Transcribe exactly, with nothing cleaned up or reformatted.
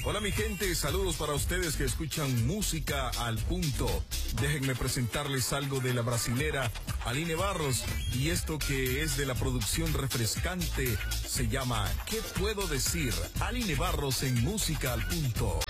Hola mi gente, saludos para ustedes que escuchan música al punto. Déjenme presentarles algo de la brasilera Aline Barros, y esto que es de la producción refrescante se llama ¿Qué puedo decir? Aline Barros en música al punto.